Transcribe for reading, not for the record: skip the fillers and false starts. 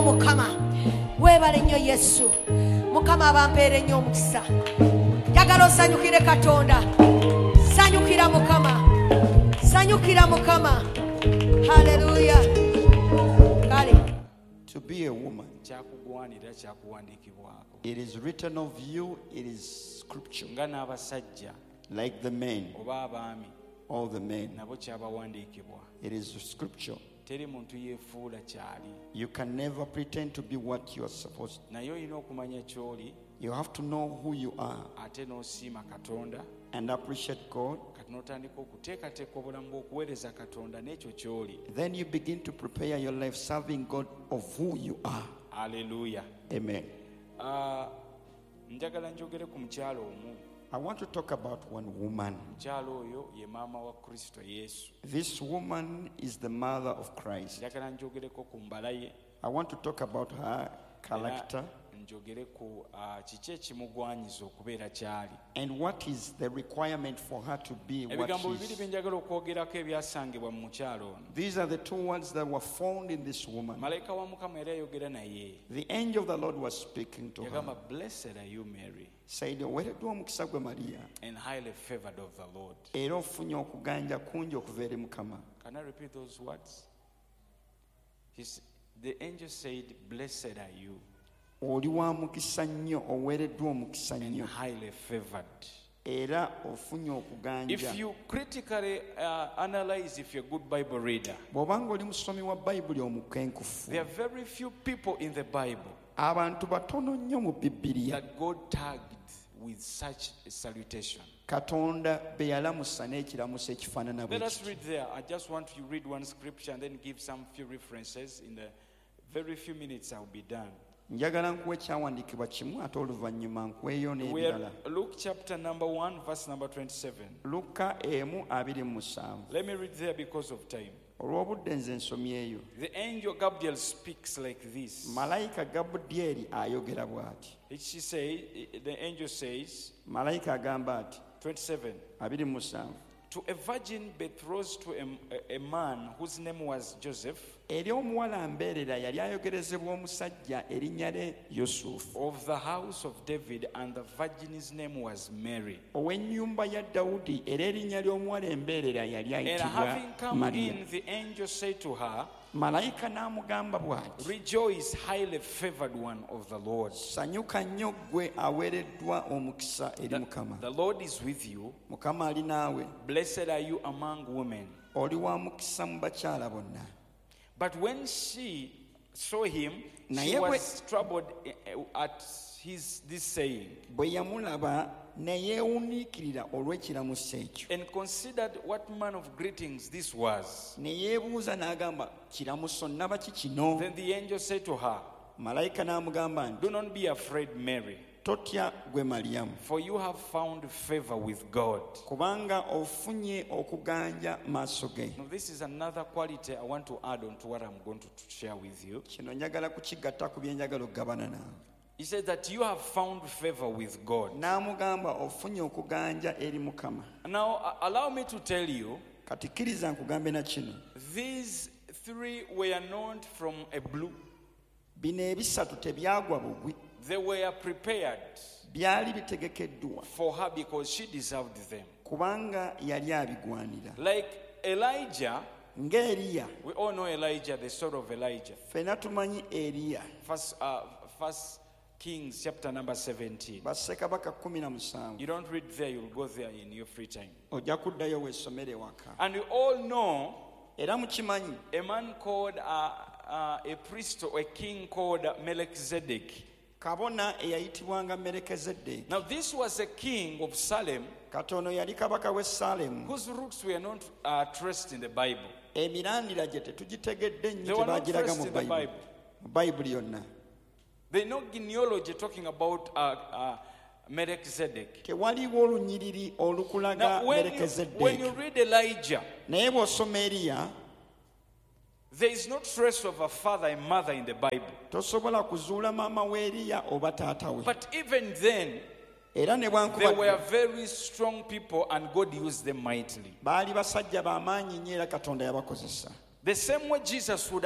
Mukama webale nnyo Yesu. Mukama bampeere nnyo omukisa. Njagala osanyukire Katonda. Sanyukira Mukama. Sanyukira Mukama. Hallelujah. Kale. To be a woman, it is written of you, it is scripture. Like the men, all the men, it is scripture. You can never pretend to be what you are supposed to. You have to know who you are and appreciate God. Then you begin to prepare your life serving God of who you are. Hallelujah. Amen. I want to talk about one woman. This woman is the mother of Christ. I want to talk about her character and what is the requirement for her to be what she is. These are the two words that were found in this woman. The angel of the Lord was speaking to her. Blessed are you, Mary, Said, and highly favored of the Lord. Can I repeat those words? The angel said, blessed are you, and highly favored. If you critically analyze, if you're a good Bible reader, there are very few people in the Bible that God tagged with such a salutation. Let us read there. I just want to read one scripture and then give some few references. In the very few minutes I'll be done. We are Luke chapter number 1, verse number 27. Let me read there because of time. The angel Gabriel speaks like this. She say, the angel says, 27, to a virgin betrothed to a man whose name was Joseph, of the house of David, and the virgin's name was Mary. And having come in, the angel said to her, rejoice, highly favored one of the Lord. The Lord is with you. Blessed are you among women. But when she saw him, she was troubled at this saying, and considered what manner of greetings this was. Then the angel said to her, do not be afraid, Mary, for you have found favor with God. Now, this is another quality I want to add on to what I'm going to share with you. He said that you have found favor with God. Now, allow me to tell you, these three were not from a blue. They were prepared for her because she deserved them. Like Elijah, we all know Elijah, the story of Elijah. First Kings chapter number 17. You don't read there, you'll go there in your free time. And you all know a man called a priest or a king called Melchizedek. Now this was a king of Salem whose roots were not traced in the Bible. They were not traced in the Bible. There's no genealogy talking about Melchizedek. Now when you read Elijah, there is no trace of a father and mother in the Bible. But even then, they were very strong people and God used them mightily. The same way Jesus would